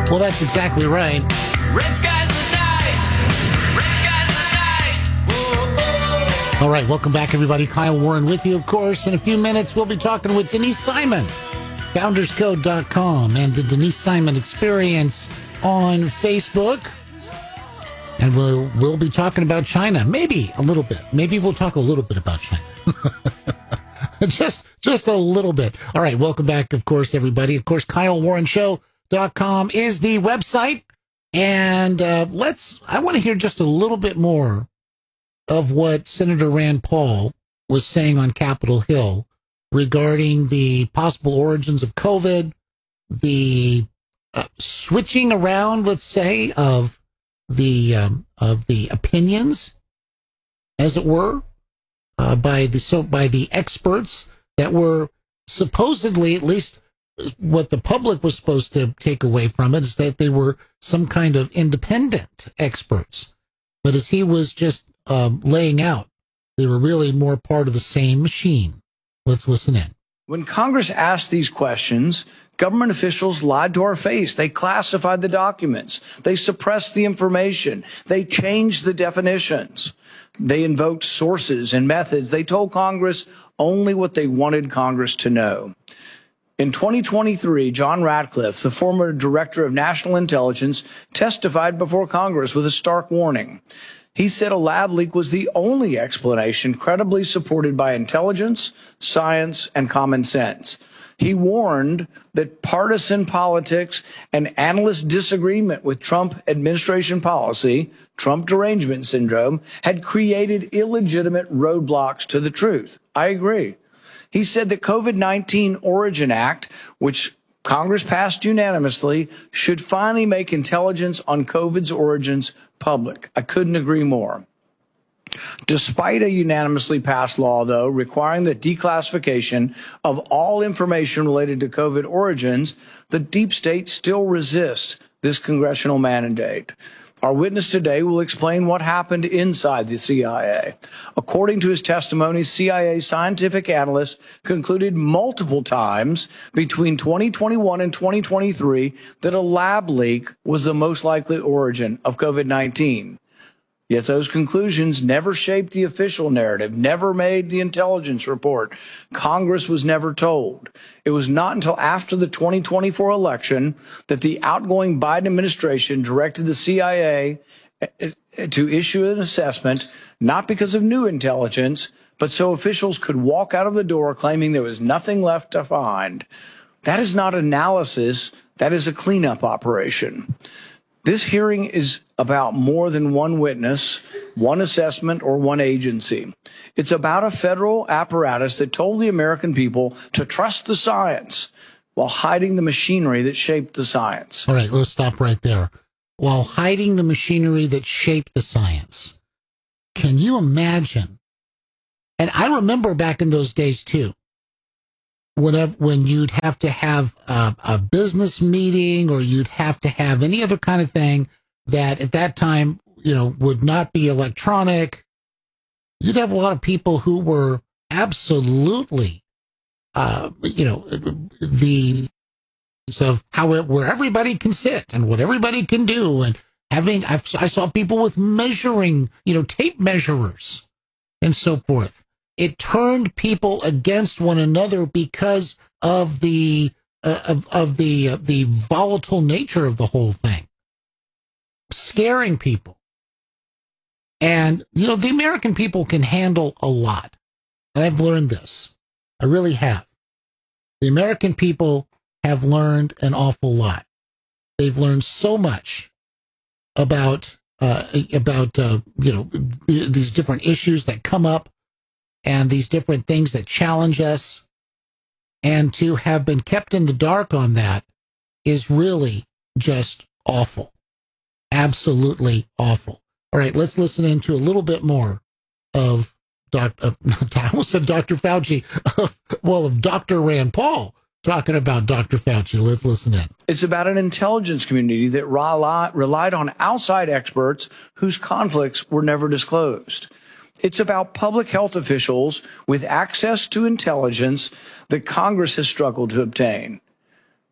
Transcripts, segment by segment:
Well, that's exactly right. Red skies at night. Red skies at night. Whoa, whoa. All right, welcome back, everybody. Kyle Warren with you, of course. In a few minutes, we'll be talking with Denise Simon, founderscode.com, and the Denise Simon Experience on Facebook. And we'll be talking about China, maybe a little bit. Maybe we'll talk a little bit about China. just a little bit. All right, welcome back, of course, everybody. Of course, KyleWarrenShow.com is the website. And I want to hear just a little bit more of what Senator Rand Paul was saying on Capitol Hill regarding the possible origins of COVID, the switching around, let's say, of the opinions, as it were, by the experts that were supposedly, at least what the public was supposed to take away from it, is that they were some kind of independent experts. But as he was just laying out, they were really more part of the same machine. Let's listen in. When Congress asked these questions, government officials lied to our face. They classified the documents. They suppressed the information. They changed the definitions. They invoked sources and methods. They told Congress only what they wanted Congress to know. In 2023, John Ratcliffe, the former director of national intelligence, testified before Congress with a stark warning. He said a lab leak was the only explanation credibly supported by intelligence, science, and common sense. He warned that partisan politics and analyst disagreement with Trump administration policy, Trump derangement syndrome, had created illegitimate roadblocks to the truth. I agree. He said the COVID-19 Origin Act, which Congress passed unanimously, should finally make intelligence on COVID's origins public. I couldn't agree more. Despite a unanimously passed law, though, requiring the declassification of all information related to COVID origins, the deep state still resists this congressional mandate. Our witness today will explain what happened inside the CIA. According to his testimony, CIA scientific analysts concluded multiple times between 2021 and 2023 that a lab leak was the most likely origin of COVID-19. Yet those conclusions never shaped the official narrative, never made the intelligence report. Congress was never told. It was not until after the 2024 election that the outgoing Biden administration directed the CIA to issue an assessment, not because of new intelligence, but so officials could walk out of the door claiming there was nothing left to find. That is not analysis. That is a cleanup operation. This hearing is about more than one witness, one assessment, or one agency. It's about a federal apparatus that told the American people to trust the science while hiding the machinery that shaped the science. All right, let's stop right there. While hiding the machinery that shaped the science. Can you imagine? And I remember back in those days, too, when you'd have to have a business meeting or you'd have to have any other kind of thing that at that time, would not be electronic. You'd have a lot of people who were absolutely, the of where everybody can sit and what everybody can do. And I saw people with measuring, tape measurers and so forth. It turned people against one another because of the volatile nature of the whole thing, scaring people. And the American people can handle a lot, and I've learned this. I really have. The American people have learned an awful lot. They've learned so much about these different issues that come up. And these different things that challenge us, and to have been kept in the dark on that is really just awful. Absolutely awful. All right, let's listen into a little bit more of I almost said Dr. Fauci, of Dr. Rand Paul talking about Dr. Fauci. Let's listen in. It's about an intelligence community that relied on outside experts whose conflicts were never disclosed. It's about public health officials with access to intelligence that Congress has struggled to obtain.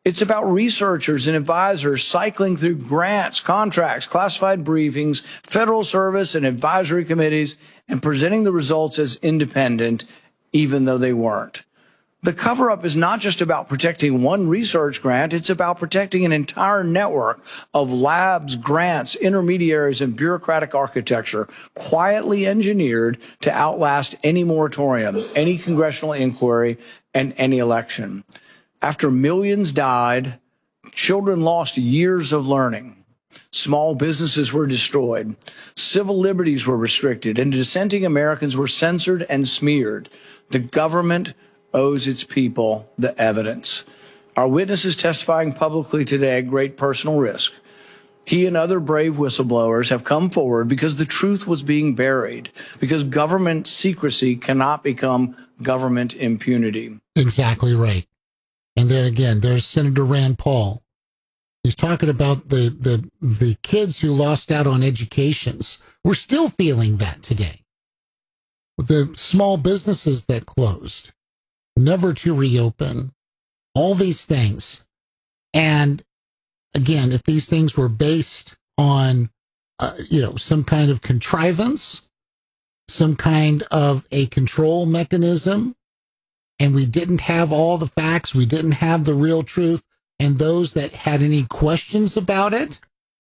It's about researchers and advisors cycling through grants, contracts, classified briefings, federal service and advisory committees, and presenting the results as independent, even though they weren't. The cover-up is not just about protecting one research grant, it's about protecting an entire network of labs, grants, intermediaries, and bureaucratic architecture quietly engineered to outlast any moratorium, any congressional inquiry, and any election. After millions died, children lost years of learning. Small businesses were destroyed. Civil liberties were restricted, and dissenting Americans were censored and smeared. The government owes its people the evidence. Our witness is testifying publicly today at great personal risk. He and other brave whistleblowers have come forward because the truth was being buried, because government secrecy cannot become government impunity. Exactly right. And then again, there's Senator Rand Paul. He's talking about the kids who lost out on educations. We're still feeling that today. The small businesses that closed, never to reopen, all these things. And again, if these things were based on, some kind of contrivance, some kind of a control mechanism, and we didn't have all the facts, we didn't have the real truth, and those that had any questions about it,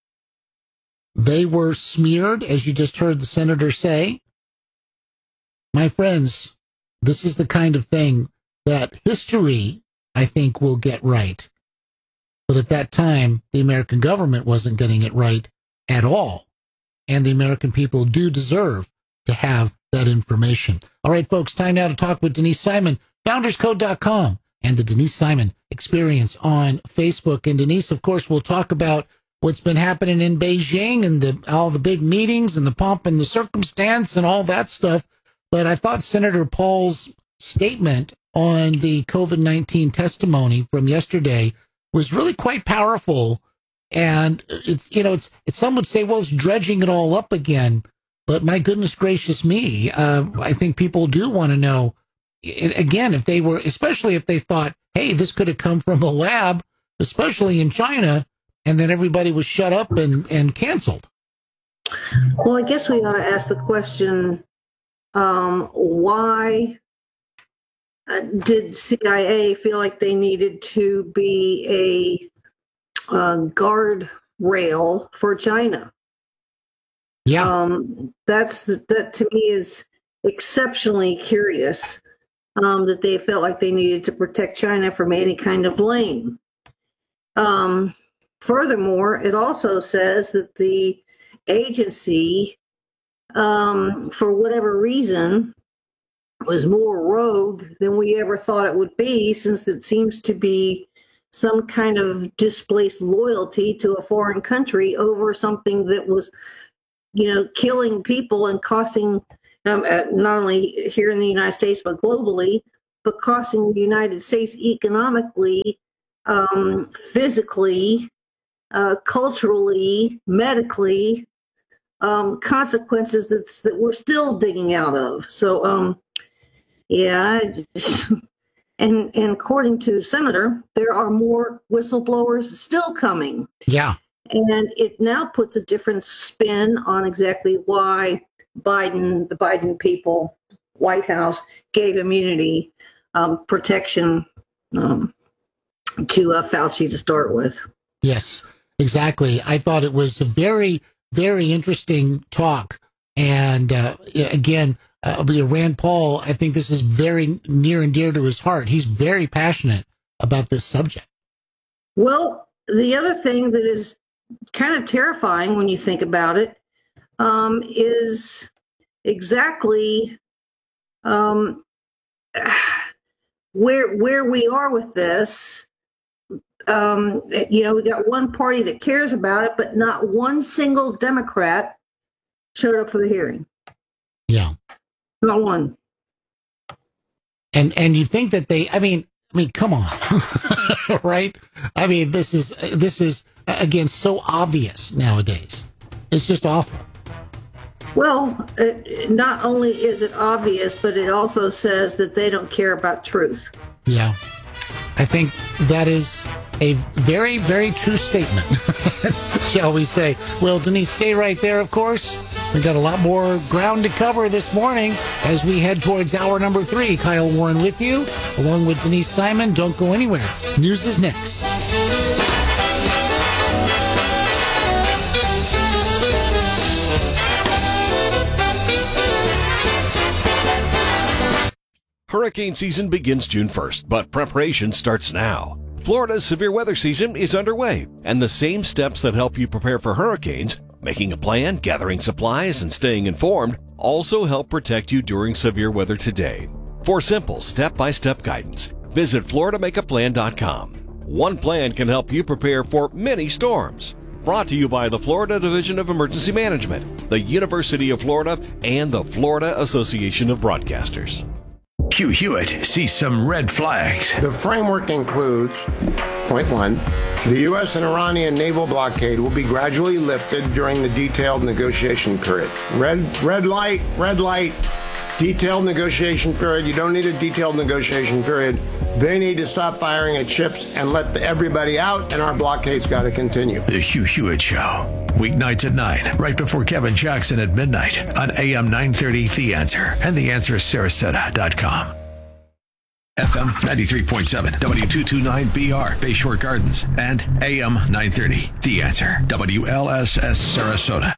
they were smeared, as you just heard the senator say. My friends, this is the kind of thing that history, I think, will get right. But at that time, the American government wasn't getting it right at all. And the American people do deserve to have that information. All right, folks, time now to talk with Denise Simon, founderscode.com, and the Denise Simon Experience on Facebook. And Denise, of course, will talk about what's been happening in Beijing and all the big meetings and the pomp and the circumstance and all that stuff. But I thought Senator Paul's statement on the COVID-19 testimony from yesterday was really quite powerful. And it's some would say, well, it's dredging it all up again. But my goodness gracious me, I think people do want to know, again, especially if they thought, hey, this could have come from a lab, especially in China, and then everybody was shut up and canceled. Well, I guess we ought to ask the question, why did CIA feel like they needed to be a guard rail for China? Yeah. That to me is exceptionally curious, that they felt like they needed to protect China from any kind of blame. Furthermore, it also says that the agency, for whatever reason, was more rogue than we ever thought it would be, since it seems to be some kind of displaced loyalty to a foreign country over something that was, killing people and costing, not only here in the United States, but globally, but costing the United States economically, physically, culturally, medically, consequences that we're still digging out of. So, and according to the senator, there are more whistleblowers still coming. Yeah. And it now puts a different spin on exactly why the Biden people, White House, gave immunity, protection to Fauci to start with. Yes, exactly. I thought it was a very, very interesting talk. And again, Rand Paul, I think this is very near and dear to his heart. He's very passionate about this subject. Well, the other thing that is kind of terrifying when you think about it, is exactly where we are with this. We got one party that cares about it, but not one single Democrat showed up for the hearing. Yeah. Not one. And you think that I mean, come on, right? I mean, this is again so obvious nowadays. It's just awful. Well, not only is it obvious, but it also says that they don't care about truth. Yeah, I think that is A very, very true statement, shall we say. Well, Denise, stay right there, of course. We've got a lot more ground to cover this morning as we head towards hour number 3. Kyle Warren with you, along with Denise Simon. Don't go anywhere. News is next. Hurricane season begins June 1st, but preparation starts now. Florida's severe weather season is underway, and the same steps that help you prepare for hurricanes, making a plan, gathering supplies, and staying informed, also help protect you during severe weather today. For simple step-by-step guidance, visit FloridaMakeAPlan.com. One plan can help you prepare for many storms. Brought to you by the Florida Division of Emergency Management, the University of Florida, and the Florida Association of Broadcasters. Hugh Hewitt sees some red flags. The framework includes, point 1, the U.S. and Iranian naval blockade will be gradually lifted during the detailed negotiation period. Red light, detailed negotiation period. You don't need a detailed negotiation period. They need to stop firing at ships and let everybody out, and our blockade's got to continue. The Hugh Hewitt Show. Weeknights at 9, right before Kevin Jackson at midnight on AM 930 The Answer and TheAnswerSarasota.com. FM 93.7, W229BR, Bayshore Gardens, and AM 930 The Answer, WLSS Sarasota.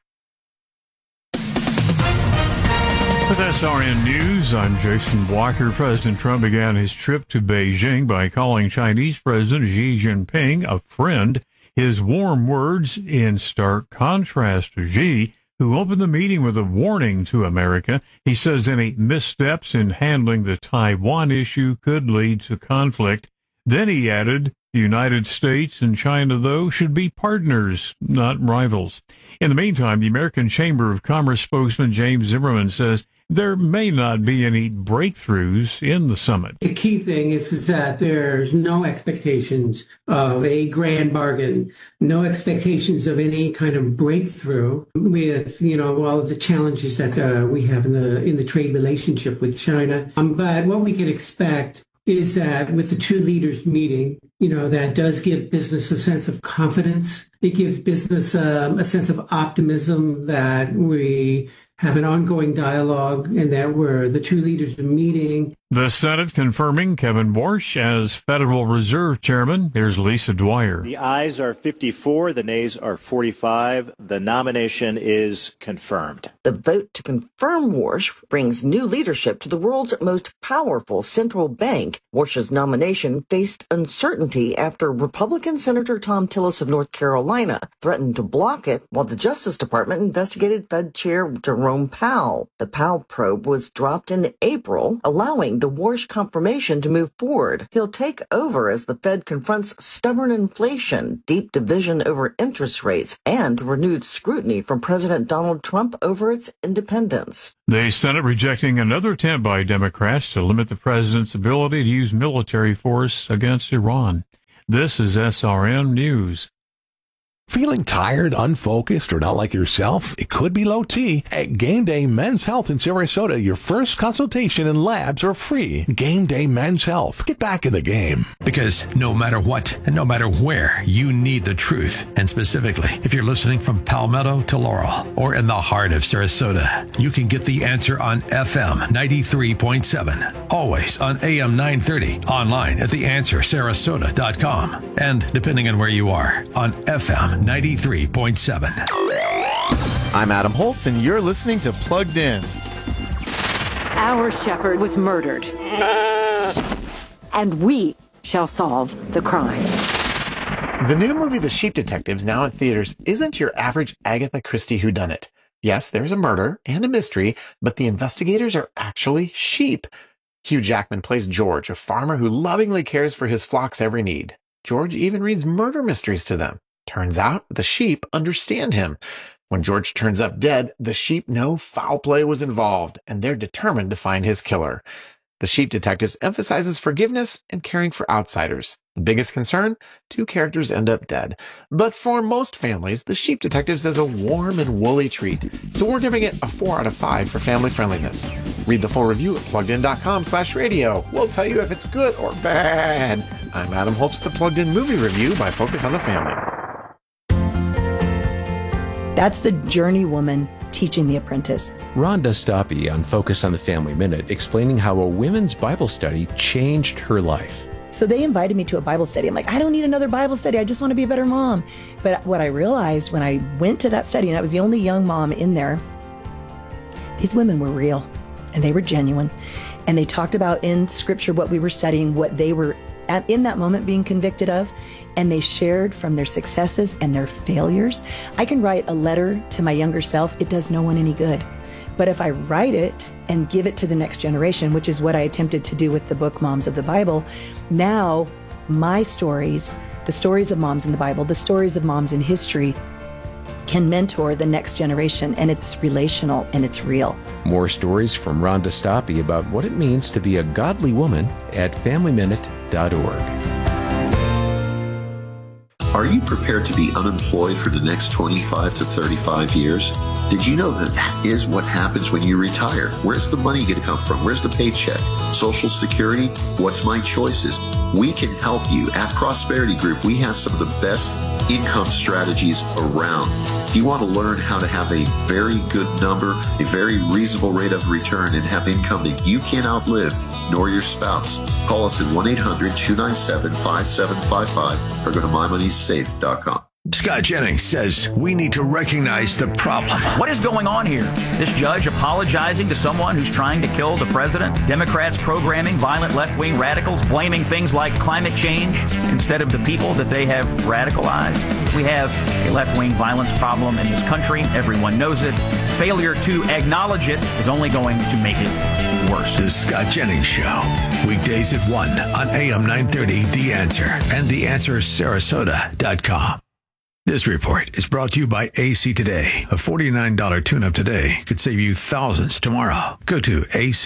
With SRN News, I'm Jason Walker. President Trump began his trip to Beijing by calling Chinese President Xi Jinping a friend. His warm words in stark contrast to Xi, who opened the meeting with a warning to America. He says any missteps in handling the Taiwan issue could lead to conflict. Then he added, the United States and China, though, should be partners, not rivals. In the meantime, the American Chamber of Commerce spokesman James Zimmerman says there may not be any breakthroughs in the summit. The key thing is that there's no expectations of a grand bargain, no expectations of any kind of breakthrough with, all of the challenges that we have in the trade relationship with China. But what we can expect is that with the two leaders meeting, that does give business a sense of confidence. It gives business a sense of optimism that we have an ongoing dialogue and that the two leaders are meeting. The Senate confirming Kevin Warsh as Federal Reserve Chairman. Here's Lisa Dwyer. The ayes are 54, the nays are 45. The nomination is confirmed. The vote to confirm Warsh brings new leadership to the world's most powerful central bank. Warsh's nomination faced uncertainty after Republican Senator Thom Tillis of North Carolina threatened to block it while the Justice Department investigated Fed Chair Jerome Powell. The Powell probe was dropped in April, allowing the Warsh confirmation to move forward. He'll take over as the Fed confronts stubborn inflation, deep division over interest rates, and renewed scrutiny from President Donald Trump over its independence. The Senate rejecting another attempt by Democrats to limit the president's ability to use military force against Iran. This is SRN News. Feeling tired, unfocused, or not like yourself? It could be low T. At Game Day Men's Health in Sarasota, your first consultation and labs are free. Game Day Men's Health. Get back in the game. Because no matter what and no matter where, you need the truth. And specifically, if you're listening from Palmetto to Laurel or in the heart of Sarasota, you can get the answer on FM 93.7. Always on AM 930. Online at TheAnswerSarasota.com. And depending on where you are, on FM 93.7. I'm Adam Holtz, and you're listening to Plugged In. Our shepherd was murdered, and we shall solve the crime. The new movie The Sheep Detectives, now in theaters, isn't your average Agatha Christie whodunit. Yes, there's a murder and a mystery, but the investigators are actually sheep. Hugh Jackman plays George, a farmer who lovingly cares for his flock's every need. George even reads murder mysteries to them. Turns out the sheep understand him. When George turns up dead, the sheep know foul play was involved, and they're determined to find his killer. The Sheep Detectives emphasizes forgiveness and caring for outsiders. The biggest concern? 2 characters end up dead. But for most families, The Sheep Detectives is a warm and woolly treat, so we're giving it a 4 out of 5 for family friendliness. Read the full review at PluggedIn.com/radio. We'll tell you if it's good or bad. I'm Adam Holtz with the Plugged In Movie Review by Focus on the Family. That's the journey woman teaching the apprentice. Rhonda Stoppe on Focus on the Family Minute, explaining how a women's Bible study changed her life. So they invited me to a Bible study. I'm like, I don't need another Bible study. I just want to be a better mom. But what I realized when I went to that study, and I was the only young mom in there, these women were real and they were genuine. And they talked about in scripture what we were studying, what they were in that moment being convicted of, and they shared from their successes and their failures. I can write a letter to my younger self. It does no one any good. But if I write it and give it to the next generation, which is what I attempted to do with the book Moms of the Bible, now my stories, the stories of moms in the Bible, the stories of moms in history, can mentor the next generation, and it's relational and it's real. More stories from Rhonda Stoppe about what it means to be a godly woman at FamilyMinute.org. Are you prepared to be unemployed for the next 25 to 35 years? Did you know that is what happens when you retire? Where's the money going to come from? Where's the paycheck? Social Security? What's my choices? We can help you. At Prosperity Group, we have some of the best income strategies around. If you want to learn how to have a very good number, a very reasonable rate of return, and have income that you can't outlive, nor your spouse, call us at 1-800-297-5755 or go to mymoneysafe.com. Scott Jennings says we need to recognize the problem. What is going on here? This judge apologizing to someone who's trying to kill the president? Democrats programming violent left-wing radicals, blaming things like climate change instead of the people that they have radicalized? We have a left-wing violence problem in this country. Everyone knows it. Failure to acknowledge it is only going to make it worse. The Scott Jennings Show. Weekdays at 1 on AM 930, The Answer, and TheAnswerSarasota.com. This report is brought to you by AC Today. A $49 tune-up today could save you thousands tomorrow. Go to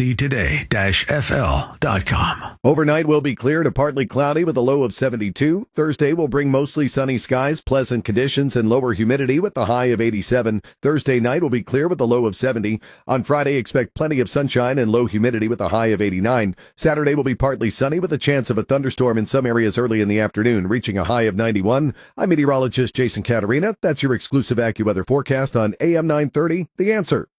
actoday-fl.com. Overnight will be clear to partly cloudy with a low of 72. Thursday will bring mostly sunny skies, pleasant conditions, and lower humidity with the high of 87. Thursday night will be clear with a low of 70. On Friday, expect plenty of sunshine and low humidity with a high of 89. Saturday will be partly sunny with a chance of a thunderstorm in some areas early in the afternoon, reaching a high of 91. I'm meteorologist Jason Caterina. That's your exclusive AccuWeather forecast on AM 930, The Answer.